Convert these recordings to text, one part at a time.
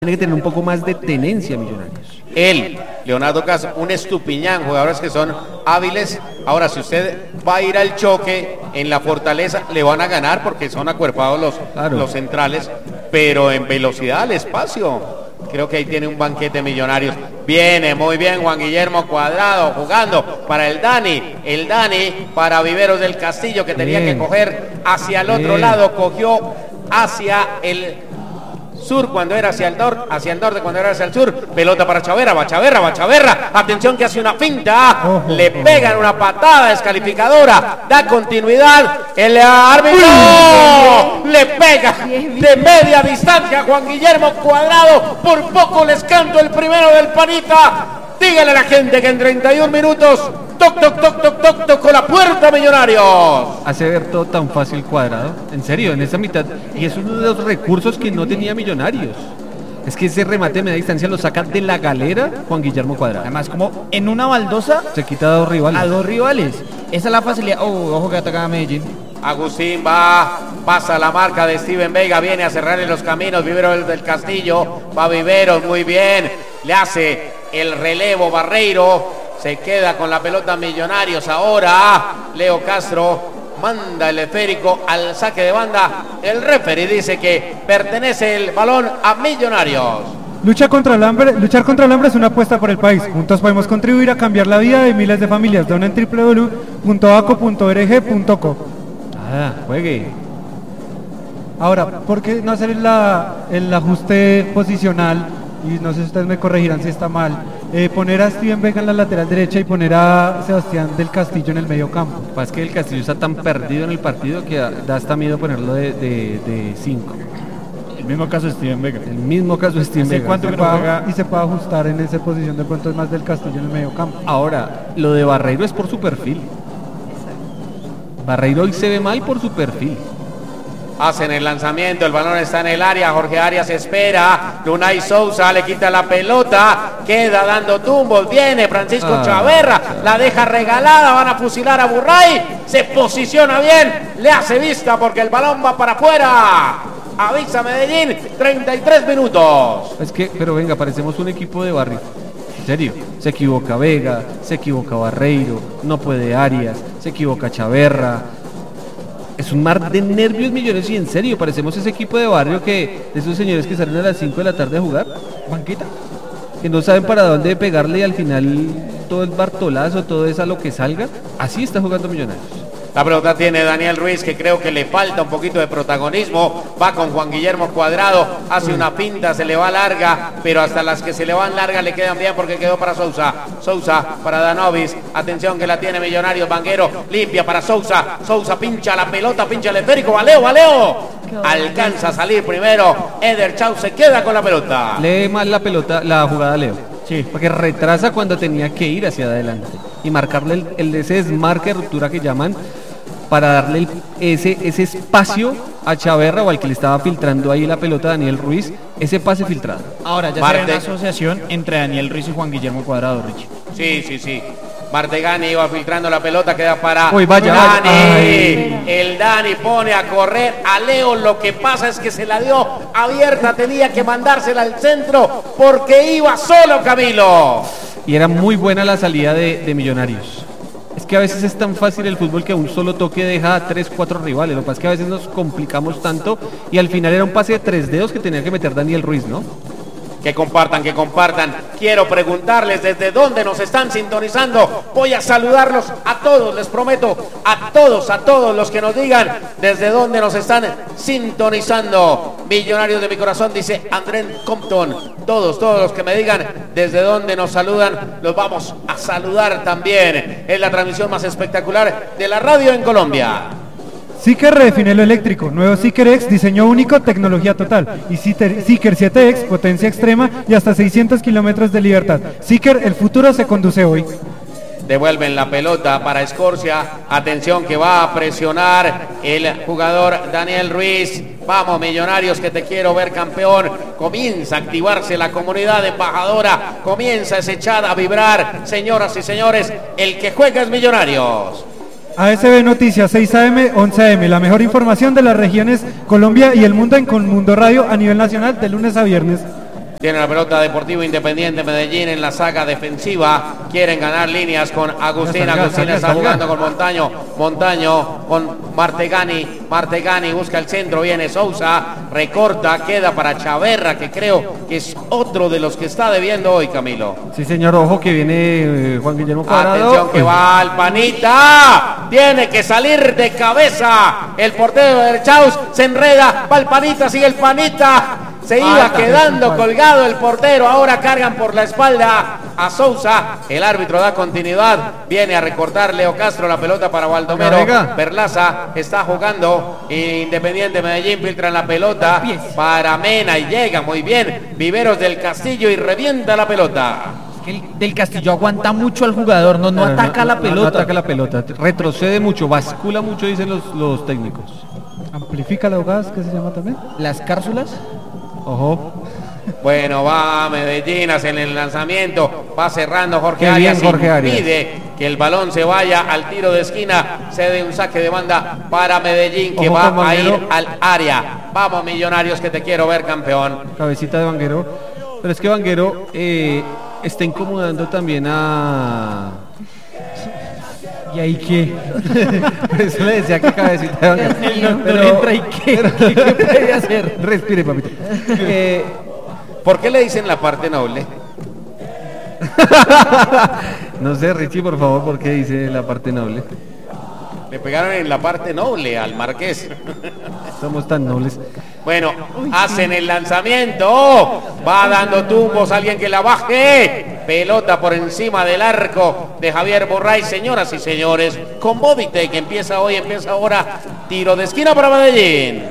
Tiene que tener un poco más de tenencia Millonarios. Él, Leonardo Castro, un Estupiñán, jugadores que son hábiles. Ahora, si usted va a ir al choque en la Fortaleza, le van a ganar porque son acuerpados los centrales, pero en velocidad al espacio. Creo que ahí tiene un banquete Millonarios. Viene muy bien Juan Guillermo Cuadrado jugando para el Dani para Viveros del Castillo, que tenía que coger hacia el otro lado, cogió hacia el sur cuando era hacia el norte cuando era hacia el sur, pelota para Chaverra, va Chaverra, atención que hace una finta, le pegan una patada descalificadora, da continuidad, el árbitro le pega de media distancia a Juan Guillermo Cuadrado, por poco les canto el primero del Panita. Dígale a la gente que en 31 minutos tocó la puerta Millonarios. Hace ver todo tan fácil Cuadrado, en serio, en esa mitad, y es uno de los recursos que no tenía Millonarios. Es que ese remate de media distancia lo saca de la galera Juan Guillermo Cuadrado. Además, como en una baldosa se quita a dos rivales. Esa es la facilidad. Ojo que atacaba a Medellín. Agustín pasa la marca de Steven Vega, viene a cerrarle los caminos, Viveros del Castillo, va Viveros, muy bien, le hace el relevo Barreiro, se queda con la pelota Millonarios. Ahora Leo Castro manda el esférico al saque de banda. El referee dice que pertenece el balón a Millonarios. Luchar contra el hambre es una apuesta por el país. Juntos podemos contribuir a cambiar la vida de miles de familias. Dona en www.aco.org.co. Juegue. Ahora, ¿por qué no hacer el ajuste posicional? Y no sé si ustedes me corregirán si está mal. Poner a Steven Vega en la lateral derecha y poner a Sebastián del Castillo en el medio campo. Lo que pasa es que el Castillo está tan perdido en el partido que da hasta miedo ponerlo de 5. El mismo caso de Steven Vega. ¿Cuánto que no juega? Y se puede ajustar en esa posición, de pronto es más del Castillo en el medio campo. Ahora, lo de Barreiro es por su perfil. Barreiro hoy se ve mal por su perfil. Hacen el lanzamiento, el balón está en el área, Jorge Arias espera, Lunay Sousa le quita la pelota, queda dando tumbos, viene Francisco Chaverra, la deja regalada, van a fusilar a Burray, se posiciona bien, le hace vista porque el balón va para afuera. Avisa Medellín, 33 minutos. Pero venga, parecemos un equipo de barrio. En serio, se equivoca Vega, se equivoca Barreiro, no puede Arias, se equivoca Chaverra. Es un mar de nervios Millonarios y en serio, parecemos ese equipo de barrio de esos señores que salen a las 5 de la tarde a jugar, banqueta, que no saben para dónde pegarle y al final todo el bartolazo, todo es a lo que salga. Así está jugando Millonarios. La pelota tiene Daniel Ruiz, que creo que le falta un poquito de protagonismo. Va con Juan Guillermo Cuadrado, hace una pinta, se le va larga, pero hasta las que se le van largas le quedan bien porque quedó para Sousa. Sousa para Danovis, atención que la tiene Millonarios, Vanguero, limpia para Sousa. Sousa pincha la pelota, pincha el esférico, Valeo. Alcanza a salir primero, Eder Chau se queda con la pelota. Lee mal la pelota, la jugada Leo. Sí, porque retrasa cuando tenía que ir hacia adelante y marcarle ese desmarque, ruptura que llaman, para darle ese espacio a Chaverra o al que le estaba filtrando ahí la pelota a Daniel Ruiz, ese pase filtrado. Ahora ya se ve una asociación entre Daniel Ruiz y Juan Guillermo Cuadrado, Richie. Sí. Martegani iba filtrando la pelota, queda para Dani. El Dani pone a correr a Leo, lo que pasa es que se la dio abierta, tenía que mandársela al centro porque iba solo Camilo. Y era muy buena la salida de Millonarios. Es que a veces es tan fácil el fútbol que un solo toque deja a 3-4 rivales. Lo que pasa es que a veces nos complicamos tanto y al final era un pase de 3 dedos que tenía que meter Daniel Ruiz, ¿no? Que compartan. Quiero preguntarles desde dónde nos están sintonizando. Voy a saludarlos a todos, les prometo, a todos los que nos digan desde dónde nos están sintonizando. Millonarios de mi corazón, dice Andrés Compton. Todos los que me digan desde dónde nos saludan, los vamos a saludar también. Es la transmisión más espectacular de la radio en Colombia. Seeker redefine lo eléctrico. Nuevo Seeker X, diseño único, tecnología total. Y Seeker 7X, potencia extrema y hasta 600 kilómetros de libertad. Seeker, el futuro se conduce hoy. Devuelven la pelota para Escorcia. Atención que va a presionar el jugador Daniel Ruiz. Vamos Millonarios, que te quiero ver campeón. Comienza a activarse la comunidad embajadora. Comienza ese chat a vibrar. Señoras y señores, el que juega es Millonarios. ASB Noticias 6 AM, 11 AM, la mejor información de las regiones Colombia y el mundo en Colmundo Radio a nivel nacional de lunes a viernes. Tiene la pelota Deportivo Independiente Medellín en la saga defensiva. Quieren ganar líneas con Agustín. Agustín está jugando con Montaño. Montaño con Martegani. Martegani busca el centro. Viene Sousa. Recorta. Queda para Chaverra, que creo que es otro de los que está debiendo hoy, Camilo. Sí, señor. Ojo que viene Juan Guillermo Cuadrado. Atención que va al Panita. Tiene que salir de cabeza. El portero de Chaus se enreda. Va el Panita. Sigue el Panita. Se iba quedando colgado el portero. Ahora cargan por la espalda a Sousa. El árbitro da continuidad. Viene a recortar Leo Castro la pelota para Baldomero. Perlaza está jugando. Independiente Medellín filtra la pelota para Mena y llega muy bien. Viveros del Castillo y revienta la pelota. El del Castillo aguanta mucho al jugador, no ataca la pelota. No ataca la pelota, retrocede mucho, bascula mucho, dicen los técnicos. Amplifica la jugada, ¿qué se llama también? Las cársulas. Ojo. Bueno, va Medellín en el lanzamiento, va cerrando Jorge Arias, impide que el balón se vaya al tiro de esquina, cede un saque de banda para Medellín que va a ir al área. Vamos Millonarios que te quiero ver campeón. Cabecita de Vanguero, pero es que Vanguero está incomodando también a... ¿Y ahí qué? Por eso le decía que cabecita de Vanguero. Pero entra y ¿qué puede hacer? Respire, papito. ¿Por qué le dicen la parte noble? No sé, Richie, por favor, ¿por qué dice la parte noble? Le pegaron en la parte noble al Marqués. Somos tan nobles. Bueno, hacen el lanzamiento. ¡Oh! Va dando tumbos alguien que la baje. Pelota por encima del arco de Javier Borray. Señoras y señores, con Boditec empieza ahora. Tiro de esquina para Medellín.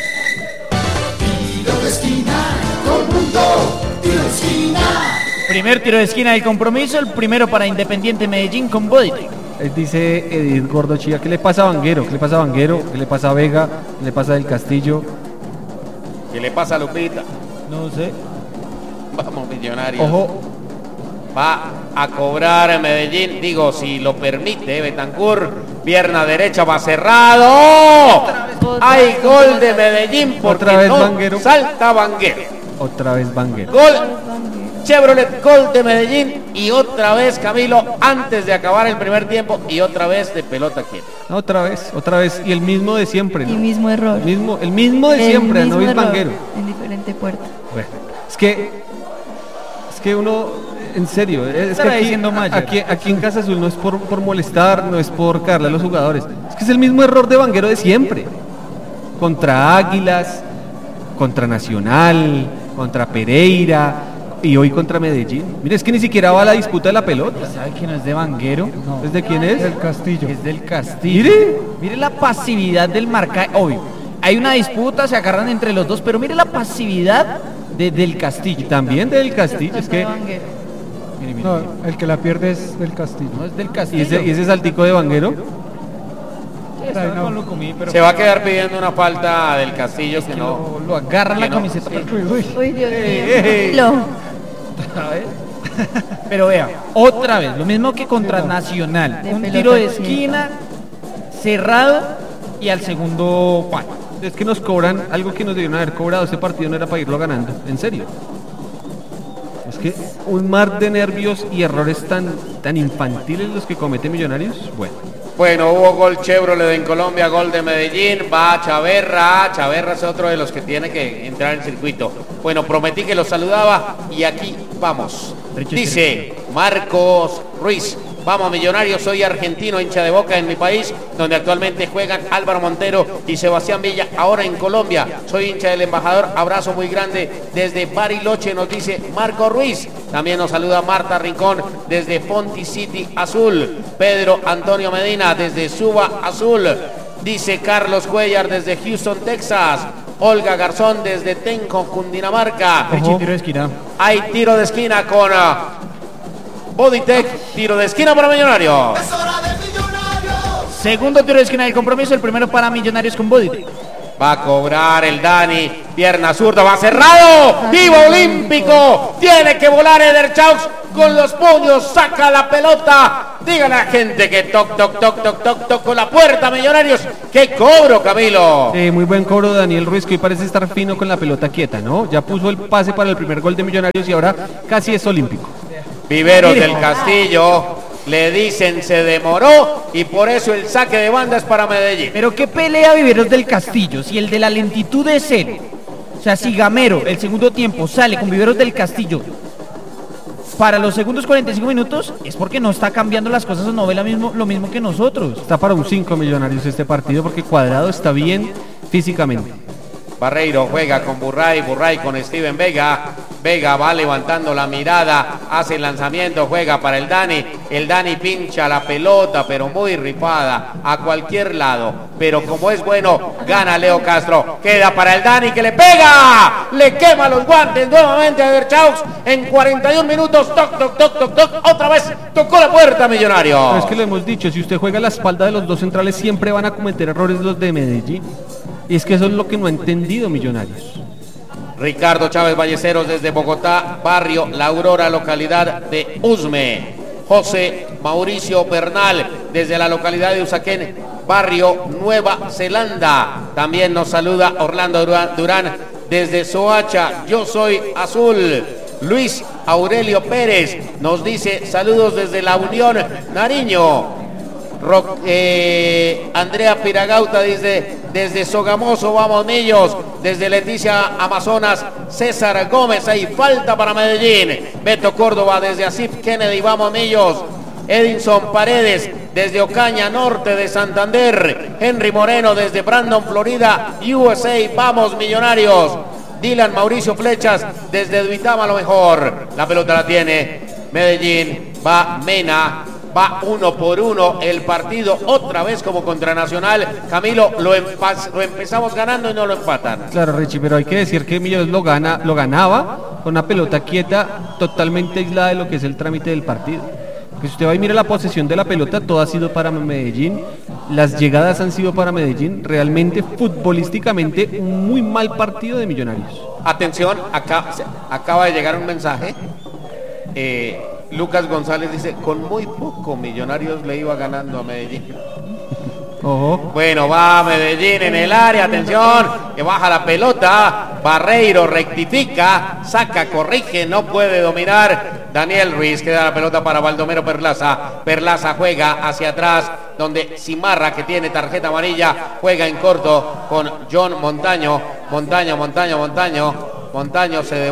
Tiro de esquina, todo el mundo. Tiro de esquina. Primer tiro de esquina del compromiso, el primero para Independiente Medellín con Boditec. Dice Edith Gordo Chía, ¿qué le pasa a Vanguero? ¿Qué le pasa a Vanguero? ¿Qué le pasa a Vega? ¿Qué le pasa a Del Castillo? ¿Qué le pasa a Lupita? No sé. Vamos Millonarios. Ojo. Va a cobrar Medellín, digo, si lo permite Betancur. Pierna derecha va cerrado. Hay gol de Medellín porque otra vez no Vanguero. Salta Vanguero. Otra vez Vanguero. Gol Chevrolet, gol de Medellín y otra vez Camilo antes de acabar el primer tiempo y otra vez de pelota quieta. Otra vez y el mismo de siempre, ¿no? Y mismo error. El mismo de siempre, mismo no es error, Vanguero. en diferente puerta. Bueno, es que uno, en serio, es que aquí en Casa Azul no es por molestar, no es por caerle a los jugadores, es que es el mismo error de Vanguero de siempre, contra Águilas, contra Nacional, contra Pereira y hoy contra Medellín. Mire, es que ni siquiera va a la disputa de la pelota. ¿Sabe que no es de Vanguero? No. ¿Es de quién es? Del Castillo. Es del Castillo. Mire la pasividad del marca. Obvio, hay una disputa, se agarran entre los dos, pero mire la pasividad del Castillo. Y también del Castillo, es que... Mire. No, el que la pierde es del Castillo. No, es del Castillo. ¿Y ese saltico de Vanguero? No lo comí, pero se va a quedar pidiendo una falta del Castillo que no lo agarra la camiseta. Sí. Uy, Dios mío. Pero vea, otra vez, lo mismo que contra Nacional. De Un pelota tiro de quieta. esquina, cerrado y al segundo palo. Es que nos cobran algo que nos debieron haber cobrado. Ese partido no era para irlo ganando, en serio. Es que un mar de nervios y errores tan infantiles los que comete Millonarios. Bueno, hubo gol Chevrolet en Colombia, gol de Medellín, va Chaverra es otro de los que tiene que entrar en el circuito. Bueno, prometí que lo saludaba y aquí vamos. Dice Marcos Ruiz, vamos Millonarios, soy argentino, hincha de Boca en mi país, donde actualmente juegan Álvaro Montero y Sebastián Villa, ahora en Colombia. Soy hincha del embajador, abrazo muy grande desde Bariloche, nos dice Marcos Ruiz. También nos saluda Marta Rincón desde Fonti City Azul. Pedro Antonio Medina desde Suba Azul. Dice Carlos Cuellar desde Houston, Texas. Olga Garzón desde Tenco, Cundinamarca. Tiro de esquina. Hay tiro de esquina con Boditec. Tiro de esquina para Millonarios. Es hora de Millonarios. Segundo tiro de esquina del compromiso, el primero para Millonarios con Boditec. Va a cobrar el Dani. Pierna zurda, va cerrado. Vivo olímpico. Tiene que volar Eder Chaux con los puños. Saca la pelota. Dígale a la gente que toc, toc, toc, toc, toc, toc con la puerta, Millonarios. ¡Qué cobro, Camilo! Muy buen cobro de Daniel Ruiz, que hoy parece estar fino con la pelota quieta, ¿no? Ya puso el pase para el primer gol de Millonarios y ahora casi es olímpico. Viveros del Castillo. Le dicen se demoró y por eso el saque de banda es para Medellín. Pero qué pelea Viveros del Castillo, si el de la lentitud es él. O sea, si Gamero el segundo tiempo sale con Viveros del Castillo para los segundos 45 minutos, es porque no está cambiando las cosas o no ve lo mismo que nosotros. Está para un 5 Millonarios este partido porque Cuadrado está bien físicamente. Barreiro juega con Burray, Burray con Steven Vega. Vega va levantando la mirada, hace el lanzamiento, juega para el Dani pincha la pelota, pero muy rifada, a cualquier lado, pero como es bueno, gana Leo Castro, queda para el Dani que le pega, le quema los guantes nuevamente a Eder Chaux, en 41 minutos, toc, toc, toc, toc, toc, otra vez tocó la puerta Millonario. Pero es que lo hemos dicho, si usted juega a la espalda de los dos centrales, siempre van a cometer errores los de Medellín, y es que eso es lo que no ha entendido Millonarios. Ricardo Chávez Ballesteros desde Bogotá, barrio La Aurora, localidad de Usme. José Mauricio Bernal desde la localidad de Usaquén, barrio Nueva Zelanda. También nos saluda Orlando Durán desde Soacha, yo soy azul. Luis Aurelio Pérez nos dice saludos desde La Unión, Nariño. Andrea Piragauta desde Sogamoso, vamos niños, desde Leticia Amazonas, César Gómez, hay falta para Medellín. Beto Córdoba desde Asip Kennedy, vamos niños. Edinson Paredes desde Ocaña Norte de Santander. Henry Moreno desde Brandon, Florida, USA, vamos Millonarios. Dylan Mauricio Flechas desde Duitama, lo mejor. La pelota la tiene Medellín, va Mena. Va 1-1 el partido, otra vez como contra Nacional. Camilo, lo empezamos ganando y no lo empatan. Claro, Richie, pero hay que decir que Millonarios lo ganaba con una pelota quieta, totalmente aislada de lo que es el trámite del partido. Porque si usted va y mira la posesión de la pelota, todo ha sido para Medellín, las llegadas han sido para Medellín, realmente futbolísticamente un muy mal partido de Millonarios. Atención, acaba de llegar un mensaje. Lucas González dice, con muy poco Millonarios le iba ganando a Medellín. Ojo. Bueno, va Medellín en el área, atención, que baja la pelota, Barreiro rectifica, saca, corrige, no puede dominar Daniel Ruiz, queda la pelota para Baldomero Perlaza, Perlaza juega hacia atrás, donde Cimarra, que tiene tarjeta amarilla, juega en corto con John Montaño se